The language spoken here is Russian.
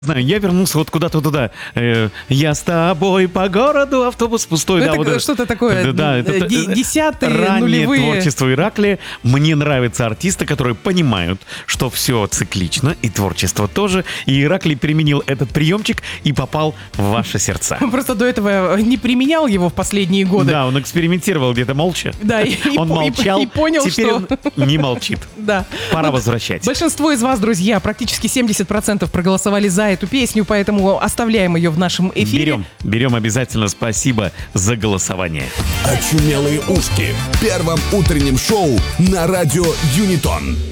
Знаю, я вернулся вот куда-то туда. Я с тобой по городу, автобус пустой. Ну, да, это вот что-то такое, да, это десятые, раннее нулевые. творчество Иракли. Мне нравятся артисты, которые понимают, что все циклично, и творчество тоже. И Иракли применил этот приемчик и попал в ваши сердца. Он просто до этого не применял его в последние годы. Да, он экспериментировал где-то молча. Да, Он молчал, и понял, теперь что... он не молчит. Да. Пора возвращать. Большинство из вас, друзья, практически 70% проголосовали за эту песню, поэтому оставляем ее в нашем эфире. Берем обязательно. Спасибо за голосование. Очумелые ушки в первом утреннем шоу на радио Юнитон.